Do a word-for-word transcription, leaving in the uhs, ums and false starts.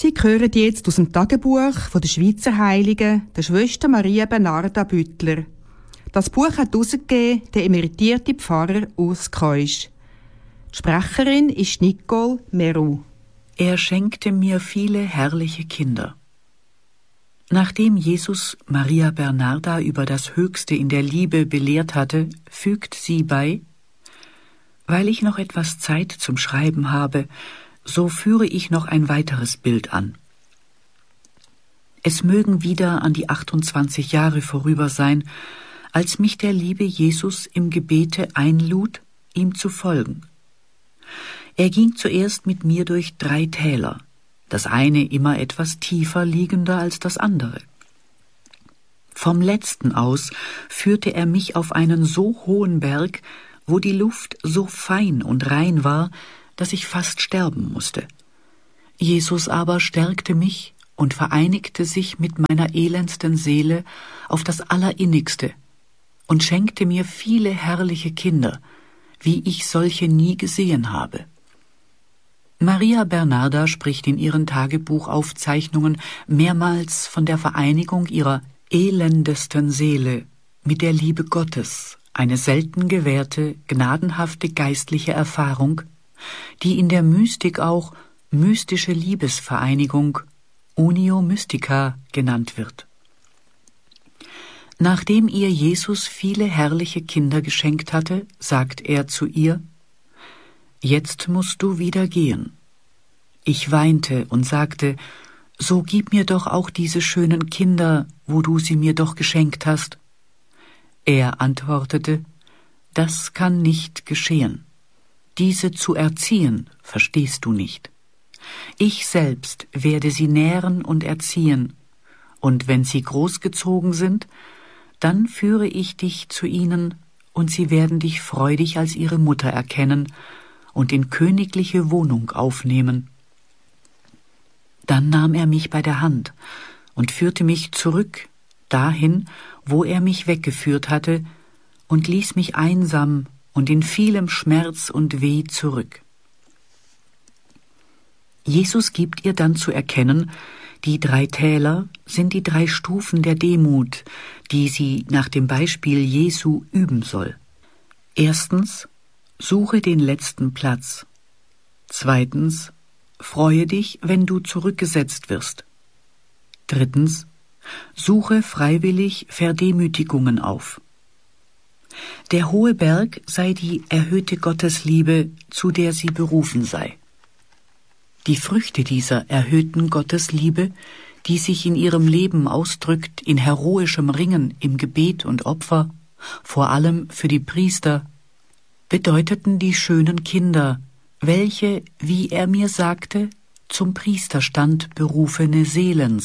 Sie hören jetzt aus dem Tagebuch von der Schweizer Heiligen, der Schwester Maria Bernarda Büttler. Das Buch hat herausgegeben der emeritierte Pfarrer Urs Keusch. Die Sprecherin ist Nicole Meroux. Er schenkte mir viele herrliche Kinder. Nachdem Jesus Maria Bernarda über das Höchste in der Liebe belehrt hatte, fügt sie bei: Weil ich noch etwas Zeit zum Schreiben habe, so führe ich noch ein weiteres Bild an. Es mögen wieder an die achtundzwanzig Jahre vorüber sein, als mich der liebe Jesus im Gebete einlud, ihm zu folgen. Er ging zuerst mit mir durch drei Täler, das eine immer etwas tiefer liegender als das andere. Vom letzten aus führte er mich auf einen so hohen Berg, wo die Luft so fein und rein war, dass ich fast sterben musste. Jesus aber stärkte mich und vereinigte sich mit meiner elendsten Seele auf das Allerinnigste und schenkte mir viele herrliche Kinder, wie ich solche nie gesehen habe. Maria Bernarda spricht in ihren Tagebuchaufzeichnungen mehrmals von der Vereinigung ihrer elendesten Seele mit der Liebe Gottes, eine selten gewährte, gnadenhafte geistliche Erfahrung, die in der Mystik auch mystische Liebesvereinigung, Unio Mystica, genannt wird. Nachdem ihr Jesus viele herrliche Kinder geschenkt hatte, sagt er zu ihr: Jetzt musst du wieder gehen. Ich weinte und sagte: So gib mir doch auch diese schönen Kinder, wo du sie mir doch geschenkt hast. Er antwortete: Das kann nicht geschehen. Diese zu erziehen, verstehst du nicht. Ich selbst werde sie nähren und erziehen, und wenn sie großgezogen sind, dann führe ich dich zu ihnen, und sie werden dich freudig als ihre Mutter erkennen und in königliche Wohnung aufnehmen. Dann nahm er mich bei der Hand und führte mich zurück, dahin, wo er mich weggeführt hatte, und ließ mich einsam und in vielem Schmerz und Weh zurück. Jesus gibt ihr dann zu erkennen, die drei Täler sind die drei Stufen der Demut, die sie nach dem Beispiel Jesu üben soll. Erstens: Suche den letzten Platz. Zweitens: Freue dich, wenn du zurückgesetzt wirst. Drittens: Suche freiwillig Verdemütigungen auf. Der hohe Berg sei die erhöhte Gottesliebe, zu der sie berufen sei. Die Früchte dieser erhöhten Gottesliebe, die sich in ihrem Leben ausdrückt in heroischem Ringen im Gebet und Opfer, vor allem für die Priester, bedeuteten die schönen Kinder, welche, wie er mir sagte, zum Priesterstand berufene Seelen